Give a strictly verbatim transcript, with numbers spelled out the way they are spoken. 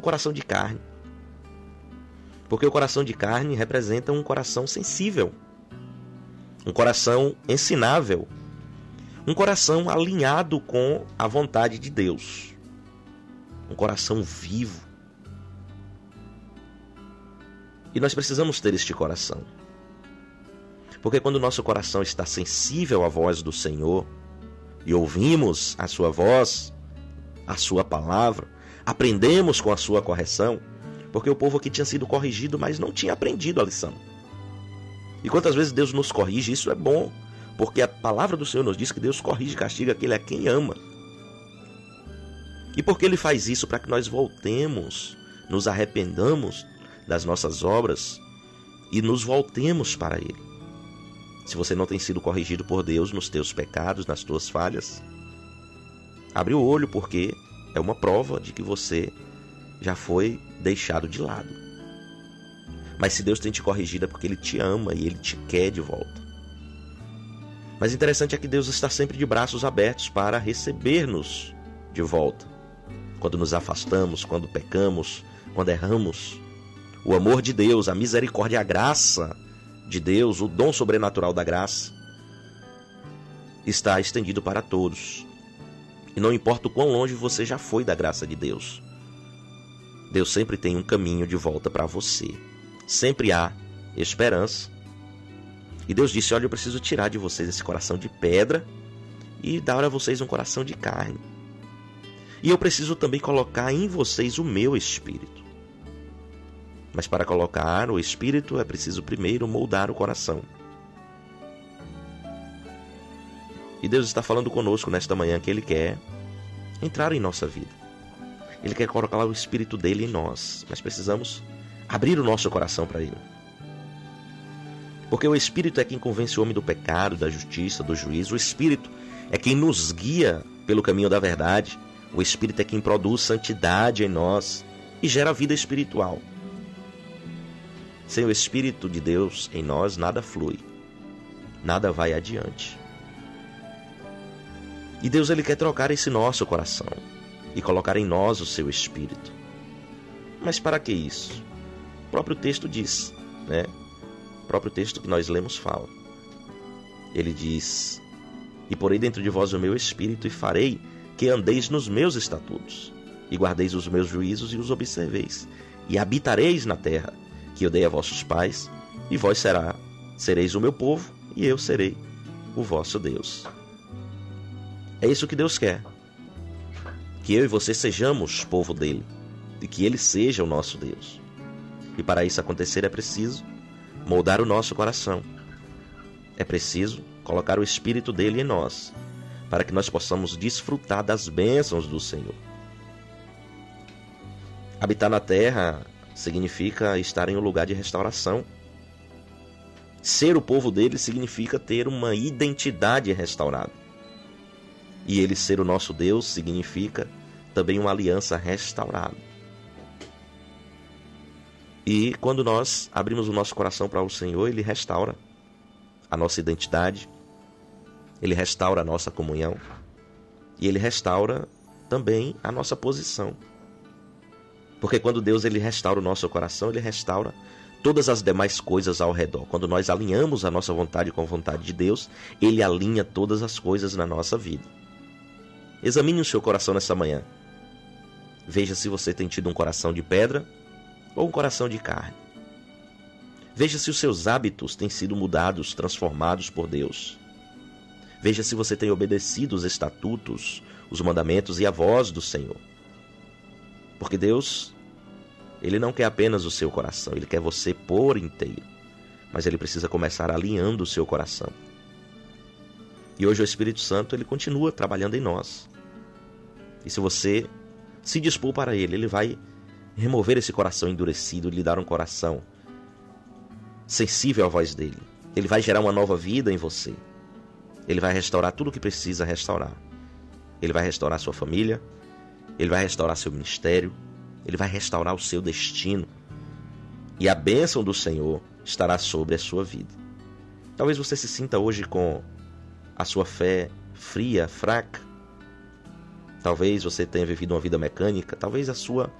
coração de carne. Porque o coração de carne representa um coração sensível, um coração ensinável, um coração alinhado com a vontade de Deus, um coração vivo. E nós precisamos ter este coração. Porque quando o nosso coração está sensível à voz do Senhor, e ouvimos a sua voz, a sua palavra, aprendemos com a sua correção, porque o povo aqui tinha sido corrigido, mas não tinha aprendido a lição. E quantas vezes Deus nos corrige, isso é bom, porque a palavra do Senhor nos diz que Deus corrige e castiga aquele a quem ama. E porque Ele faz isso? Para que nós voltemos, nos arrependamos das nossas obras e nos voltemos para Ele. Se você não tem sido corrigido por Deus nos teus pecados, nas tuas falhas, abre o olho, porque é uma prova de que você já foi deixado de lado. Mas se Deus tem te corrigido é porque Ele te ama e Ele te quer de volta. Mas interessante é que Deus está sempre de braços abertos para receber-nos de volta. Quando nos afastamos, quando pecamos, quando erramos, o amor de Deus, a misericórdia, a graça de Deus, o dom sobrenatural da graça, está estendido para todos. E não importa o quão longe você já foi da graça de Deus, Deus sempre tem um caminho de volta para você. Sempre há esperança. E Deus disse: olha, eu preciso tirar de vocês esse coração de pedra e dar a vocês um coração de carne. E eu preciso também colocar em vocês o meu espírito. Mas para colocar o espírito é preciso primeiro moldar o coração. E Deus está falando conosco nesta manhã que Ele quer entrar em nossa vida. Ele quer colocar o espírito dele em nós. Mas precisamos abrir o nosso coração para Ele. Porque o Espírito é quem convence o homem do pecado, da justiça, do juízo. O Espírito é quem nos guia pelo caminho da verdade. O Espírito é quem produz santidade em nós e gera vida espiritual. Sem o Espírito de Deus em nós, nada flui, nada vai adiante. E Deus, Ele quer trocar esse nosso coração e colocar em nós o seu Espírito. Mas para que isso? O próprio texto diz, né? O próprio texto que nós lemos fala. Ele diz: e porei dentro de vós o meu Espírito e farei que andeis nos meus estatutos e guardeis os meus juízos e os observeis, e habitareis na terra que eu dei a vossos pais, e vós será, sereis o meu povo, e eu serei o vosso Deus. É isso que Deus quer. Que eu e você sejamos povo dele, e que ele seja o nosso Deus. E para isso acontecer é preciso moldar o nosso coração. É preciso colocar o Espírito dele em nós, para que nós possamos desfrutar das bênçãos do Senhor. Habitar na terra significa estar em um lugar de restauração. Ser o povo dele significa ter uma identidade restaurada. E ele ser o nosso Deus significa também uma aliança restaurada. E quando nós abrimos o nosso coração para o Senhor, Ele restaura a nossa identidade, Ele restaura a nossa comunhão e Ele restaura também a nossa posição. Porque quando Deus ele restaura o nosso coração, Ele restaura todas as demais coisas ao redor. Quando nós alinhamos a nossa vontade com a vontade de Deus, Ele alinha todas as coisas na nossa vida. Examine o seu coração nessa manhã. Veja se você tem tido um coração de pedra ou um coração de carne. Veja se os seus hábitos têm sido mudados, transformados por Deus. Veja se você tem obedecido os estatutos, os mandamentos e a voz do Senhor. Porque Deus, Ele não quer apenas o seu coração, Ele quer você por inteiro. Mas Ele precisa começar alinhando o seu coração. E hoje o Espírito Santo, Ele continua trabalhando em nós. E se você se dispor para Ele, Ele vai remover esse coração endurecido, lhe dar um coração sensível à voz dEle. Ele vai gerar uma nova vida em você. Ele vai restaurar tudo o que precisa restaurar. Ele vai restaurar sua família, Ele vai restaurar seu ministério, Ele vai restaurar o seu destino. E a bênção do Senhor estará sobre a sua vida. Talvez você se sinta hoje com a sua fé fria, fraca. Talvez você tenha vivido uma vida mecânica. Talvez a sua